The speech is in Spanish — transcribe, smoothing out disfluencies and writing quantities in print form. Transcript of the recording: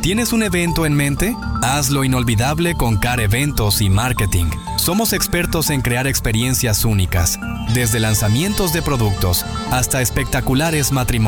¿Tienes un evento en mente? Hazlo inolvidable con CAR Eventos y Marketing. Somos expertos en crear experiencias únicas, desde lanzamientos de productos hasta espectaculares matrimonios.